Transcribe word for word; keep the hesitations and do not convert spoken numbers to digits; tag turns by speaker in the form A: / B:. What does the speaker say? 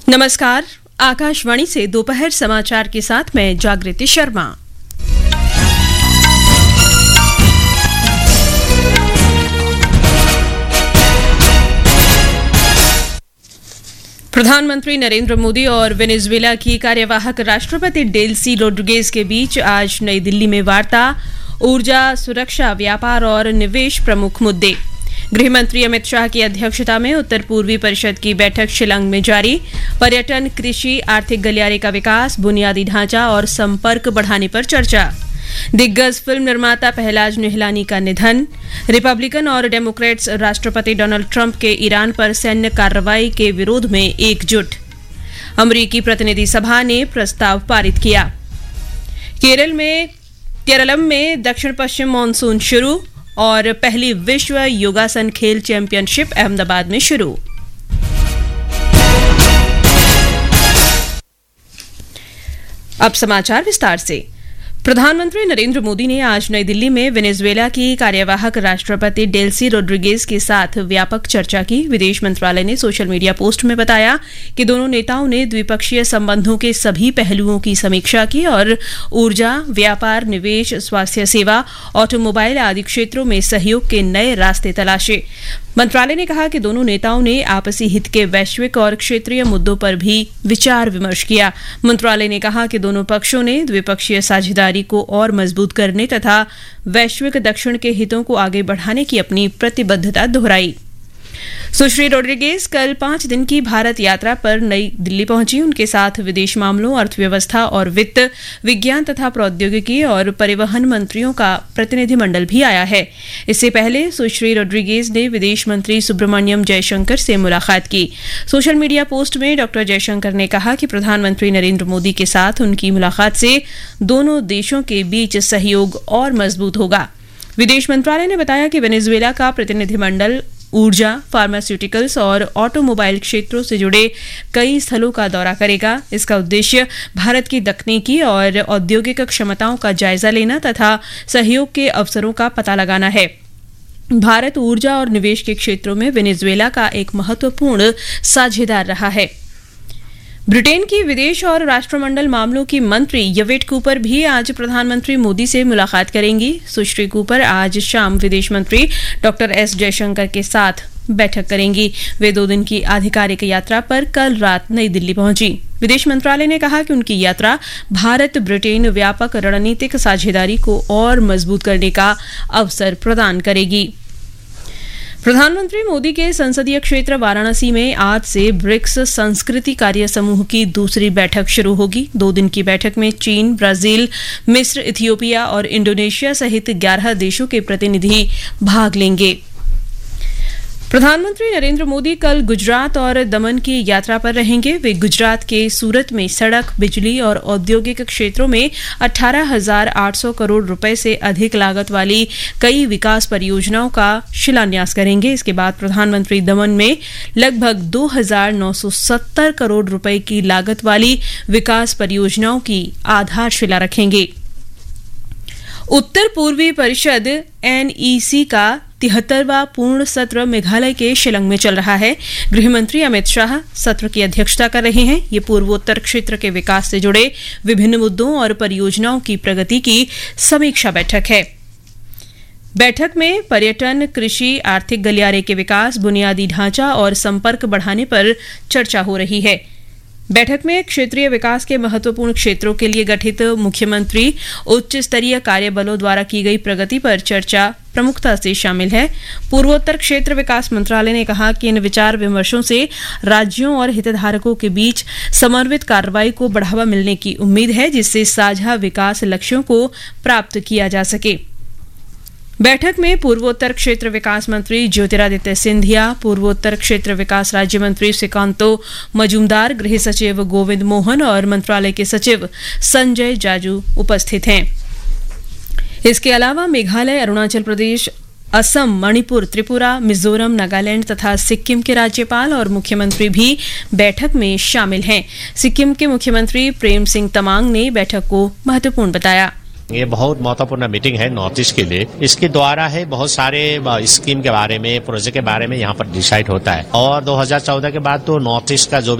A: नमस्कार, आकाशवाणी से दोपहर समाचार के साथ मैं जागृति शर्मा। प्रधानमंत्री नरेंद्र मोदी और वेनेजुएला की कार्यवाहक राष्ट्रपति डेल्सी रोड्रिगेज के बीच आज नई दिल्ली में वार्ता। ऊर्जा, सुरक्षा, व्यापार और निवेश प्रमुख मुद्दे। गृह मंत्री अमित शाह की अध्यक्षता में उत्तर पूर्वी परिषद की बैठक शिलांग में जारी। पर्यटन, कृषि, आर्थिक गलियारे का विकास, बुनियादी ढांचा और संपर्क बढ़ाने पर चर्चा। दिग्गज फिल्म निर्माता पहलाज निहलानी का निधन। रिपब्लिकन और डेमोक्रेट्स राष्ट्रपति डोनाल्ड ट्रंप के ईरान पर सैन्य कार्रवाई के विरोध में एकजुट। अमेरिकी प्रतिनिधि सभा ने प्रस्ताव पारित किया। केरल में केरलम में दक्षिण पश्चिम मानसून शुरू और पहली विश्व योगासन खेल चैंपियनशिप अहमदाबाद में शुरू। अब समाचार विस्तार से। प्रधानमंत्री नरेंद्र मोदी ने आज नई दिल्ली में वेनेजुएला की कार्यवाहक राष्ट्रपति डेल्सी रोड्रिगेज के साथ व्यापक चर्चा की। विदेश मंत्रालय ने सोशल मीडिया पोस्ट में बताया कि दोनों नेताओं ने द्विपक्षीय संबंधों के सभी पहलुओं की समीक्षा की और ऊर्जा, व्यापार, निवेश, स्वास्थ्य सेवा, ऑटोमोबाइल आदि क्षेत्रों में सहयोग के नए रास्ते तलाशे। मंत्रालय ने कहा कि दोनों नेताओं ने आपसी हित के वैश्विक और क्षेत्रीय मुद्दों पर भी विचार विमर्श किया। मंत्रालय ने कहा कि दोनों पक्षों ने द्विपक्षीय साझेदारी को और मजबूत करने तथा वैश्विक दक्षिण के हितों को आगे बढ़ाने की अपनी प्रतिबद्धता दोहराई। सुश्री रोड्रिगेज कल पांच दिन की भारत यात्रा पर नई दिल्ली पहुंची। उनके साथ विदेश मामलों, अर्थव्यवस्था और वित्त, विज्ञान तथा प्रौद्योगिकी और परिवहन मंत्रियों का प्रतिनिधिमंडल भी आया है। इससे पहले सुश्री रोड्रिगेज ने विदेश मंत्री सुब्रमण्यम जयशंकर से मुलाकात की। सोशल मीडिया पोस्ट में डॉक्टर जयशंकर ने कहा कि प्रधानमंत्री नरेंद्र मोदी के साथ उनकी मुलाकात से दोनों देशों के बीच सहयोग और मजबूत होगा। विदेश मंत्रालय ने बताया कि वेनेजुएला का प्रतिनिधिमंडल ऊर्जा, फार्मास्यूटिकल्स और ऑटोमोबाइल क्षेत्रों से जुड़े कई स्थलों का दौरा करेगा। इसका उद्देश्य भारत की तकनीकी और औद्योगिक क्षमताओं का जायजा लेना तथा सहयोग के अवसरों का पता लगाना है। भारत ऊर्जा और निवेश के क्षेत्रों में वेनेजुएला का एक महत्वपूर्ण साझेदार रहा है। ब्रिटेन की विदेश और राष्ट्रमंडल मामलों की मंत्री यवेट कूपर भी आज प्रधानमंत्री मोदी से मुलाकात करेंगी। सुश्री कूपर आज शाम विदेश मंत्री डॉक्टर एस जयशंकर के साथ बैठक करेंगी। वे दो दिन की आधिकारिक यात्रा पर कल रात नई दिल्ली पहुंची। विदेश मंत्रालय ने कहा कि उनकी यात्रा भारत ब्रिटेन व्यापक रणनीतिक साझेदारी को और मजबूत करने का अवसर प्रदान करेगी। प्रधानमंत्री मोदी के संसदीय क्षेत्र वाराणसी में आज से ब्रिक्स संस्कृति कार्य समूह की दूसरी बैठक शुरू होगी। दो दिन की बैठक में चीन, ब्राजील, मिस्र, इथियोपिया और इंडोनेशिया सहित ग्यारह देशों के प्रतिनिधि भाग लेंगे। प्रधानमंत्री नरेंद्र मोदी कल गुजरात और दमन की यात्रा पर रहेंगे। वे गुजरात के सूरत में सड़क, बिजली और औद्योगिक क्षेत्रों में अठारह हजार आठ सौ करोड़ रुपए से अधिक लागत वाली कई विकास परियोजनाओं का शिलान्यास करेंगे। इसके बाद प्रधानमंत्री दमन में लगभग दो हजार नौ सौ सत्तर करोड़ रुपए की लागत वाली विकास परियोजनाओं की आधारशिला रखेंगे। उत्तर पूर्वी परिषद एनईसी का तिहत्तरवां पूर्ण सत्र मेघालय के शिलांग में चल रहा है। गृह मंत्री अमित शाह सत्र की अध्यक्षता कर रहे हैं। ये पूर्वोत्तर क्षेत्र के विकास से जुड़े विभिन्न मुद्दों और परियोजनाओं की प्रगति की समीक्षा बैठक है। बैठक में पर्यटन, कृषि, आर्थिक गलियारे के विकास, बुनियादी ढांचा और संपर्क बढ़ाने पर चर्चा हो रही है। बैठक में क्षेत्रीय विकास के महत्वपूर्ण क्षेत्रों के लिए गठित मुख्यमंत्री उच्च स्तरीय कार्य बलों द्वारा की गई प्रगति पर चर्चा प्रमुखता से शामिल है। पूर्वोत्तर क्षेत्र विकास मंत्रालय ने कहा कि इन विचार विमर्शों से राज्यों और हितधारकों के बीच समन्वित कार्रवाई को बढ़ावा मिलने की उम्मीद है, जिससे साझा विकास लक्ष्यों को प्राप्त किया जा सके। बैठक में पूर्वोत्तर क्षेत्र विकास मंत्री ज्योतिरादित्य सिंधिया, पूर्वोत्तर क्षेत्र विकास राज्य मंत्री श्रीकांतो मजूमदार, गृह सचिव गोविंद मोहन और मंत्रालय के सचिव संजय जाजू उपस्थित हैं। इसके अलावा मेघालय, अरुणाचल प्रदेश, असम, मणिपुर, त्रिपुरा, मिजोरम, नागालैंड तथा सिक्किम के राज्यपाल और मुख्यमंत्री भी बैठक में शामिल हैं। सिक्किम के मुख्यमंत्री प्रेम सिंह तमांग ने बैठक को महत्वपूर्ण बताया।
B: ये बहुत महत्वपूर्ण मीटिंग है नॉर्थ ईस्ट के लिए। इसके द्वारा है बहुत सारे स्कीम के बारे में, प्रोजेक्ट के बारे में यहाँ पर डिसाइड होता है। और दो हज़ार चौदह के बाद तो नॉर्थ ईस्ट का जो